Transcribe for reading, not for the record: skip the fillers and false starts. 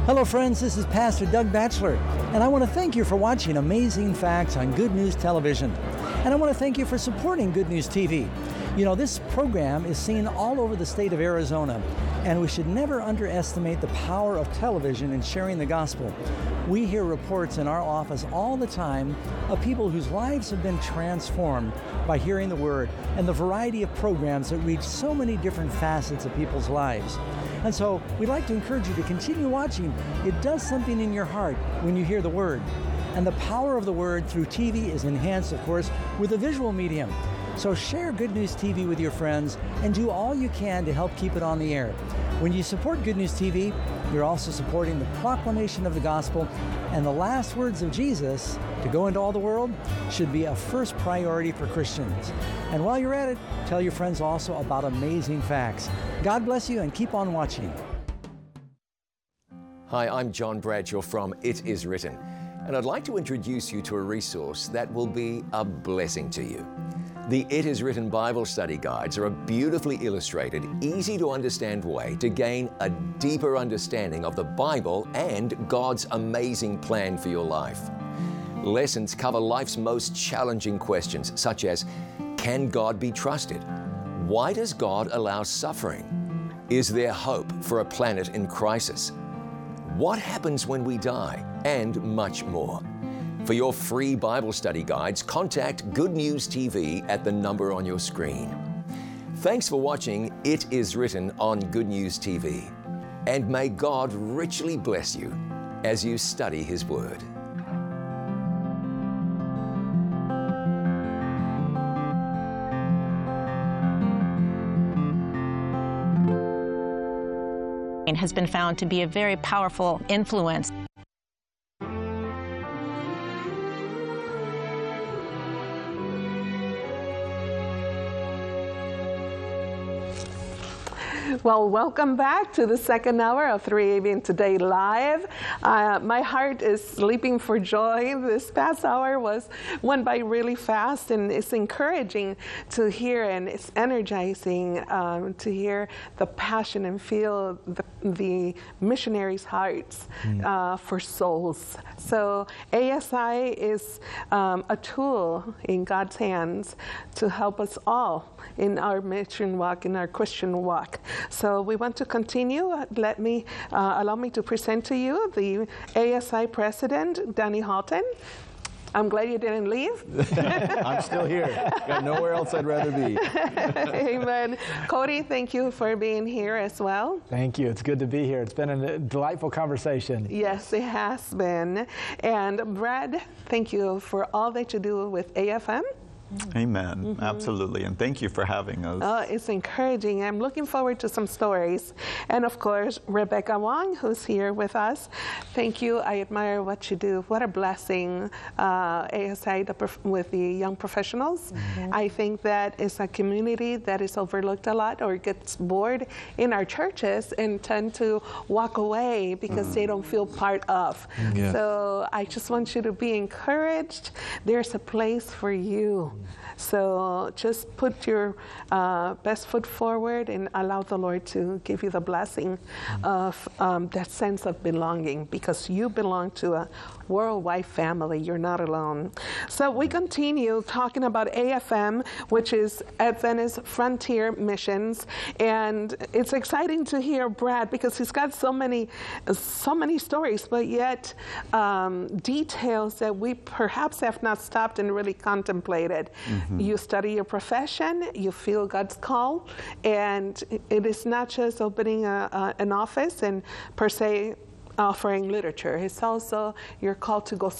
Hello friends, this is Pastor Doug Batchelor, and I want to thank you for watching Amazing Facts on Good News Television. And I want to thank you for supporting Good News TV. You know, this program is seen all over the state of Arizona, and we should never underestimate the power of television in sharing the gospel. We hear reports in our office all the time of people whose lives have been transformed by hearing the Word and the variety of programs that reach so many different facets of people's lives. And so we'd like to encourage you to continue watching. It does something in your heart when you hear the Word. And the power of the Word through TV is enhanced, of course, with a visual medium. So share Good News TV with your friends and do all you can to help keep it on the air. When you support Good News TV, you're also supporting the proclamation of the gospel, and the last words of Jesus, to go into all the world, should be a first priority for Christians. And while you're at it, tell your friends also about Amazing Facts. God bless you and keep on watching. Hi, I'm John Bradshaw from It Is Written, and I'd like to introduce you to a resource that will be a blessing to you. The It Is Written Bible Study Guides are a beautifully illustrated, easy to understand way to gain a deeper understanding of the Bible and God's amazing plan for your life. Lessons cover life's most challenging questions, such as, can God be trusted? Why does God allow suffering? Is there hope for a planet in crisis? What happens when we die? And much more. For your free Bible study guides, contact Good News TV at the number on your screen. Thanks for watching It Is Written on Good News TV. And may God richly bless you as you study His Word. Has been found to be a very powerful influence. Well, welcome back to the second hour of 3ABN Today Live. My heart is leaping for joy. This past hour went by really fast, and it's encouraging to hear, and it's energizing to hear the passion and feel the missionaries' hearts for souls. So ASI is a tool in God's hands to help us all in our mission walk, in our Christian walk. So we want to continue. Allow me to present to you the ASI president, Danny Halton. I'm glad you didn't leave. I'm still here. Got nowhere else I'd rather be. Amen. Cody, thank you for being here as well. Thank you. It's good to be here. It's been a delightful conversation. Yes, it has been. And Brad, thank you for all that you do with AFM. Amen. Absolutely. And thank you for having us. It's encouraging. I'm looking forward to some stories. And of course, Rebecca Wong, who's here with us. Thank you. I admire what you do. What a blessing, ASI with the young professionals. I think that is a community that is overlooked a lot or gets bored in our churches and tend to walk away because they don't feel part of. So I just want you to be encouraged. There's a place for you. So just put your best foot forward and allow the Lord to give you the blessing of that sense of belonging, because you belong to a worldwide family. You're not alone. So we continue talking about AFM, which is Adventist Frontier Missions, and it's exciting to hear Brad because he's got so many stories, but yet details that we perhaps have not stopped and really contemplated. You study your profession, you feel God's call, and it is not just opening an office and per se offering literature. It's also you're called to go